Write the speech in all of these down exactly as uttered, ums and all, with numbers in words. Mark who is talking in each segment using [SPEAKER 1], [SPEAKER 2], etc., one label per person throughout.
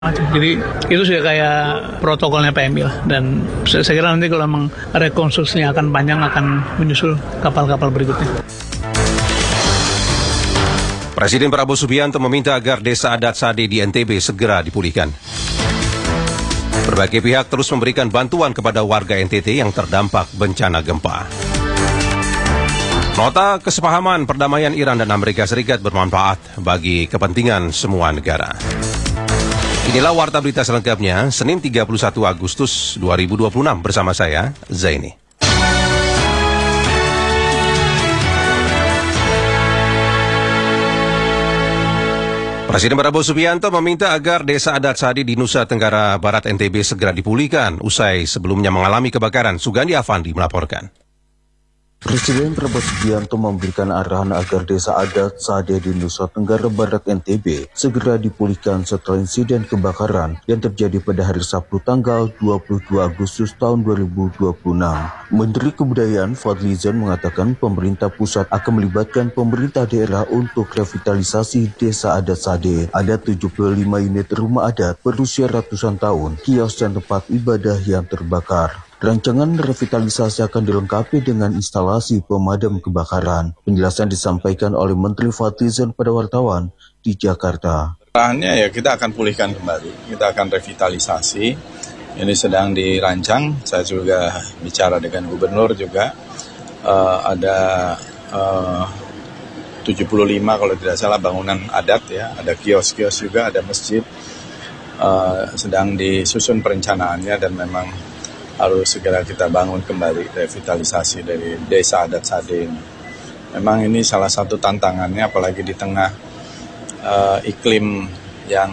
[SPEAKER 1] Jadi itu sudah kayak protokolnya P M I lah, dan saya kira nanti kalau memang rekonstruksinya akan panjang akan menyusul kapal-kapal berikutnya.
[SPEAKER 2] Presiden Prabowo Subianto meminta agar desa adat Sade di N T B segera dipulihkan. Berbagai pihak terus memberikan bantuan kepada warga N T T yang terdampak bencana gempa. Nota kesepahaman perdamaian Iran dan Amerika Serikat bermanfaat bagi kepentingan semua negara. Inilah warta berita selengkapnya, Senin tiga puluh satu Agustus dua ribu dua puluh enam bersama saya, Zaini. Presiden Prabowo Subianto meminta agar desa adat Sade di Nusa Tenggara Barat N T B segera dipulihkan usai sebelumnya mengalami kebakaran. Sugandi Avandi melaporkan.
[SPEAKER 3] Presiden Prabowo Subianto memberikan arahan agar desa adat Sade di Nusa Tenggara Barat N T B segera dipulihkan setelah insiden kebakaran yang terjadi pada hari Sabtu tanggal dua puluh dua Agustus tahun dua ribu dua puluh enam. Menteri Kebudayaan Fadlizon mengatakan pemerintah pusat akan melibatkan pemerintah daerah untuk revitalisasi desa adat Sade. Ada tujuh puluh lima unit rumah adat berusia ratusan tahun, kios dan tempat ibadah yang terbakar. Rancangan revitalisasi akan dilengkapi dengan instalasi pemadam kebakaran. Penjelasan disampaikan oleh Menteri Fadlizon pada wartawan di Jakarta.
[SPEAKER 4] Arahannya ya kita akan pulihkan kembali, kita akan revitalisasi. Ini sedang dirancang, saya juga bicara dengan gubernur juga. Uh, ada uh, tujuh puluh lima kalau tidak salah bangunan adat ya, ada kios-kios juga, ada masjid. Uh, sedang disusun perencanaannya dan memang harus segera kita bangun kembali revitalisasi dari desa adat Sade ini. Memang ini salah satu tantangannya, apalagi di tengah uh, iklim yang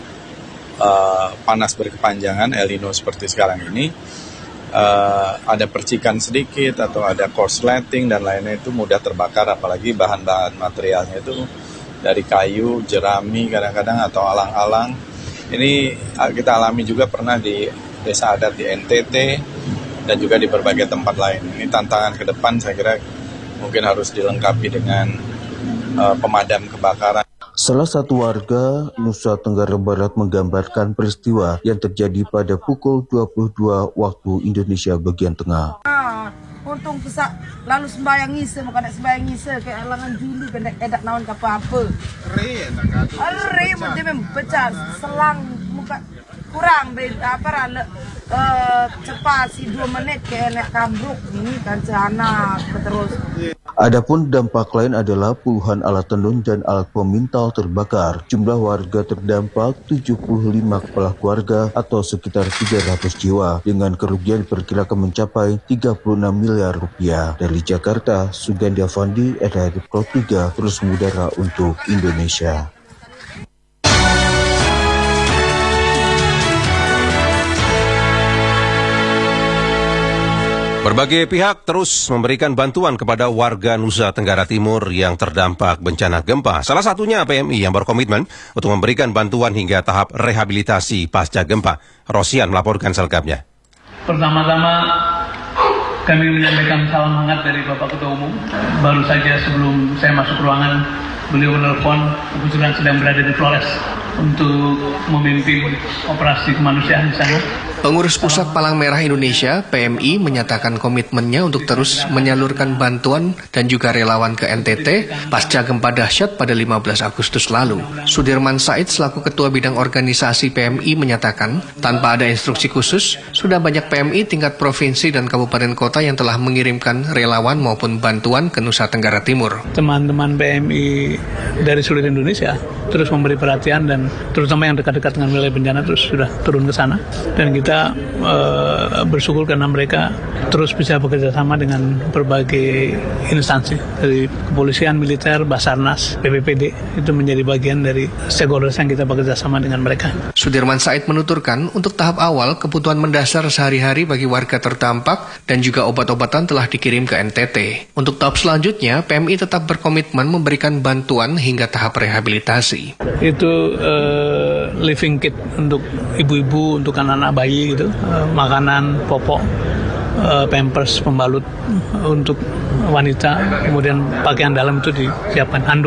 [SPEAKER 4] uh, panas berkepanjangan, El Nino seperti sekarang ini, uh, ada percikan sedikit atau ada korsleting dan lainnya itu mudah terbakar, apalagi bahan-bahan materialnya itu dari kayu, jerami kadang-kadang atau alang-alang. Ini kita alami juga pernah di desa adat di N T T dan juga di berbagai tempat lain. Ini tantangan ke depan saya kira mungkin harus dilengkapi dengan uh, pemadam kebakaran.
[SPEAKER 3] Salah satu warga Nusa Tenggara Barat menggambarkan peristiwa yang terjadi pada pukul dua puluh dua waktu Indonesia bagian tengah.
[SPEAKER 5] Ah, untung bisa lalu sembahyang ngise, bukan sembahyang ngise kayak alangan dulu pendek edak naon ke apa-apa. Re, nak Re, mungkin pecah selang muka kurang apa rale uh, cepat si dua menit ke enek kambruk ini kan celana terus.
[SPEAKER 3] Adapun dampak lain adalah puluhan alat tenun dan alat pemintal terbakar. Jumlah warga terdampak tujuh puluh lima kepala keluarga atau sekitar tiga ratus jiwa dengan kerugian diperkirakan mencapai tiga puluh enam miliar rupiah. Dari Jakarta, Sugandi Avandi, R R I Pro tiga, terus mengudara untuk Indonesia.
[SPEAKER 2] Berbagai pihak terus memberikan bantuan kepada warga Nusa Tenggara Timur yang terdampak bencana gempa. Salah satunya P M I yang berkomitmen untuk memberikan bantuan hingga tahap rehabilitasi pasca gempa. Rosian melaporkan selengkapnya.
[SPEAKER 1] Pertama-tama kami menyampaikan salam hangat dari Bapak Ketua Umum. Baru saja sebelum saya masuk ruangan, beliau menelpon, kebetulan sedang berada di Flores untuk memimpin operasi kemanusiaan di sana.
[SPEAKER 6] Pengurus Pusat Palang Merah Indonesia, P M I, menyatakan komitmennya untuk terus menyalurkan bantuan dan juga relawan ke N T T pasca gempa dahsyat pada lima belas Agustus lalu. Sudirman Said selaku Ketua Bidang Organisasi P M I menyatakan, tanpa ada instruksi khusus, sudah banyak P M I tingkat provinsi dan kabupaten kota yang telah mengirimkan relawan maupun bantuan ke Nusa Tenggara Timur.
[SPEAKER 1] Teman-teman P M I dari seluruh Indonesia terus memberi perhatian dan terutama yang dekat-dekat dengan wilayah bencana terus sudah turun ke sana. Dan kita Kita uh, bersyukur karena mereka terus bisa bekerja sama dengan berbagai instansi dari kepolisian, militer, Basarnas, B P P D itu menjadi bagian dari stakeholders yang kita bekerja sama dengan mereka.
[SPEAKER 6] Sudirman Said menuturkan untuk tahap awal kebutuhan mendasar sehari-hari bagi warga terdampak dan juga obat-obatan telah dikirim ke N T T. Untuk tahap selanjutnya, P M I tetap berkomitmen memberikan bantuan hingga tahap rehabilitasi.
[SPEAKER 1] Itu uh, living kit untuk ibu-ibu, untuk anak-anak bayi gitu, uh, makanan, popok, uh, pampers, pembalut untuk wanita, kemudian pakaian dalam itu disiapkan, handuk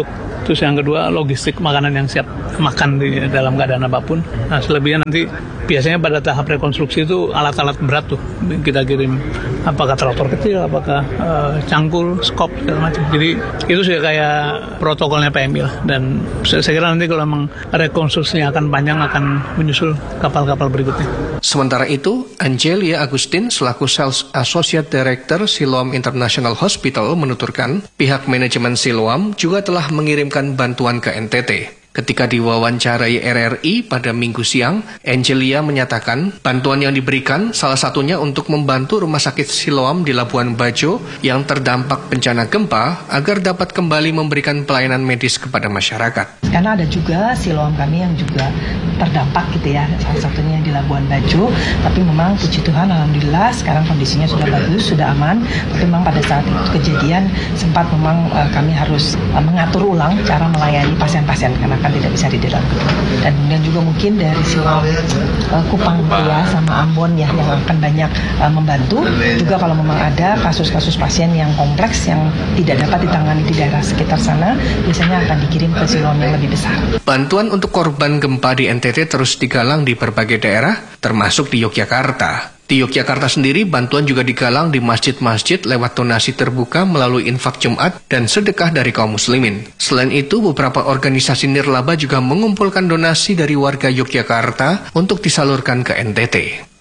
[SPEAKER 1] Terus yang kedua, logistik makanan yang siap makan di dalam keadaan apapun. Nah, selebihnya nanti biasanya pada tahap rekonstruksi itu alat-alat berat tuh kita kirim, apakah traktor kecil, apakah uh, cangkul, skop segala macam. Jadi itu sih kayak protokolnya P M I lah. Dan saya, saya kira nanti kalau memang rekonstruksinya akan panjang akan menyusul kapal-kapal berikutnya.
[SPEAKER 6] Sementara itu, Angelia Agustin selaku Sales Associate Director Siloam International Hospital menuturkan pihak manajemen Siloam juga telah mengirimkan bantuan ke N T T. Ketika diwawancarai R R I pada minggu siang, Angelia menyatakan bantuan yang diberikan salah satunya untuk membantu Rumah Sakit Siloam di Labuan Bajo yang terdampak bencana gempa agar dapat kembali memberikan pelayanan medis kepada masyarakat.
[SPEAKER 7] Karena ada juga Siloam kami yang juga terdampak gitu ya, salah satunya di Labuan Bajo, tapi memang puji Tuhan alhamdulillah sekarang kondisinya sudah bagus, sudah aman, tapi memang pada saat itu kejadian sempat memang uh, kami harus uh, mengatur ulang cara melayani pasien-pasien karena kan tidak bisa di dalam gedung. Dan kemudian juga mungkin dari Siloam uh, Kupang ya sama Ambon ya yang akan banyak uh, membantu, juga kalau memang ada kasus-kasus pasien yang kompleks yang tidak dapat ditangani di daerah sekitar sana, biasanya akan dikirim ke Siloam yang lebih besar.
[SPEAKER 6] Bantuan untuk korban gempa di N T T terus digalang di berbagai daerah, termasuk di Yogyakarta. Di Yogyakarta sendiri, bantuan juga digalang di masjid-masjid lewat donasi terbuka melalui infak Jumat dan sedekah dari kaum muslimin. Selain itu, beberapa organisasi nirlaba juga mengumpulkan donasi dari warga Yogyakarta untuk disalurkan ke N T T.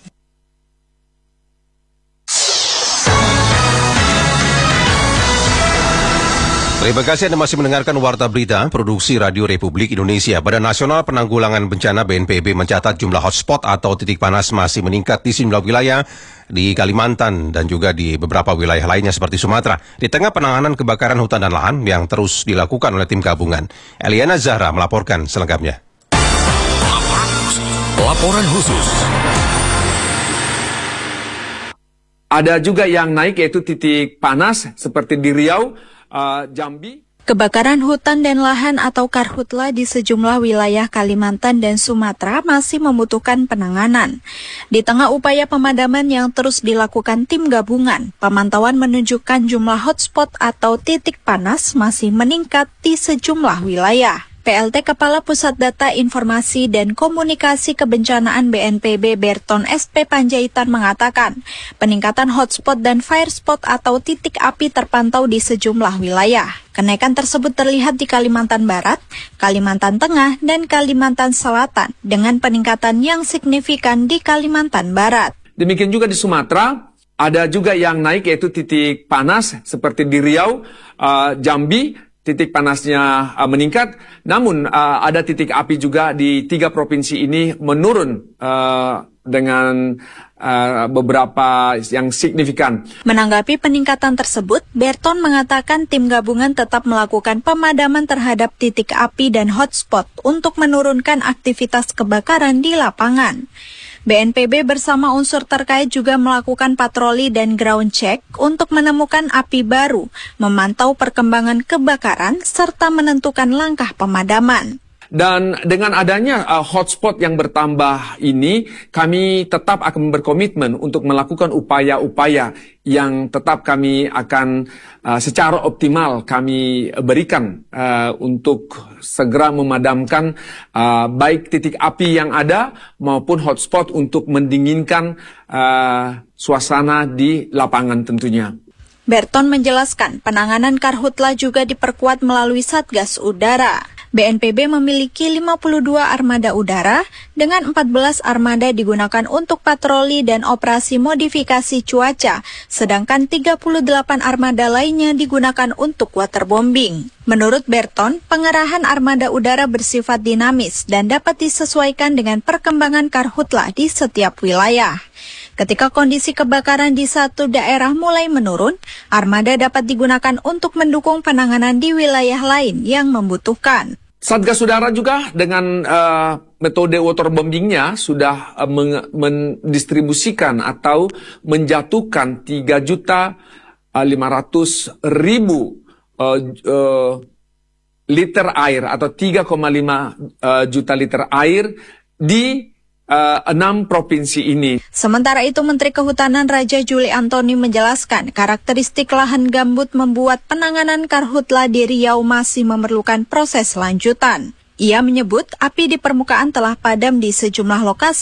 [SPEAKER 2] Terima kasih Anda masih mendengarkan Warta Berita, produksi Radio Republik Indonesia. Badan Nasional Penanggulangan Bencana B N P B mencatat jumlah hotspot atau titik panas masih meningkat di sejumlah wilayah di Kalimantan dan juga di beberapa wilayah lainnya seperti Sumatera. Di tengah penanganan kebakaran hutan dan lahan yang terus dilakukan oleh tim gabungan. Eliana Zahra melaporkan selengkapnya.
[SPEAKER 8] Laporan khusus.
[SPEAKER 9] Ada juga yang naik yaitu titik panas seperti di Riau, Uh, Jambi.
[SPEAKER 10] Kebakaran hutan dan lahan atau karhutla di sejumlah wilayah Kalimantan dan Sumatera masih membutuhkan penanganan. Di tengah upaya pemadaman yang terus dilakukan tim gabungan, pemantauan menunjukkan jumlah hotspot atau titik panas masih meningkat di sejumlah wilayah. P L T Kepala Pusat Data Informasi dan Komunikasi Kebencanaan B N P B Berton S P Panjaitan mengatakan, peningkatan hotspot dan fire spot atau titik api terpantau di sejumlah wilayah. Kenaikan tersebut terlihat di Kalimantan Barat, Kalimantan Tengah, dan Kalimantan Selatan, dengan peningkatan yang signifikan di Kalimantan Barat.
[SPEAKER 9] Demikian juga di Sumatera, ada juga yang naik yaitu titik panas seperti di Riau, uh, Jambi, titik panasnya uh, meningkat, namun uh, ada titik api juga di tiga provinsi ini menurun uh, dengan uh, beberapa yang signifikan.
[SPEAKER 10] Menanggapi peningkatan tersebut, Berton mengatakan tim gabungan tetap melakukan pemadaman terhadap titik api dan hotspot untuk menurunkan aktivitas kebakaran di lapangan. B N P B bersama unsur terkait juga melakukan patroli dan ground check untuk menemukan api baru, memantau perkembangan kebakaran, serta menentukan langkah pemadaman.
[SPEAKER 9] Dan dengan adanya uh, hotspot yang bertambah ini, kami tetap akan berkomitmen untuk melakukan upaya-upaya yang tetap kami akan uh, secara optimal kami berikan uh, untuk segera memadamkan uh, baik titik api yang ada maupun hotspot untuk mendinginkan uh, suasana di lapangan tentunya.
[SPEAKER 10] Berton menjelaskan penanganan karhutla juga diperkuat melalui Satgas Udara. B N P B memiliki lima puluh dua armada udara dengan empat belas armada digunakan untuk patroli dan operasi modifikasi cuaca, sedangkan tiga puluh delapan armada lainnya digunakan untuk waterbombing. Menurut Berton, pengerahan armada udara bersifat dinamis dan dapat disesuaikan dengan perkembangan karhutla di setiap wilayah. Ketika kondisi kebakaran di satu daerah mulai menurun, armada dapat digunakan untuk mendukung penanganan di wilayah lain yang membutuhkan.
[SPEAKER 9] Satgas Udara juga dengan uh, metode waterbombingnya sudah uh, mendistribusikan atau menjatuhkan tiga juta lima ratus ribu uh, uh, liter air atau tiga koma lima uh, juta liter air di uh, enam provinsi ini.
[SPEAKER 10] Sementara itu, Menteri Kehutanan Raja Juli Antoni menjelaskan karakteristik lahan gambut membuat penanganan karhutla di Riau masih memerlukan proses lanjutan. Ia menyebut api di permukaan telah padam di sejumlah lokasi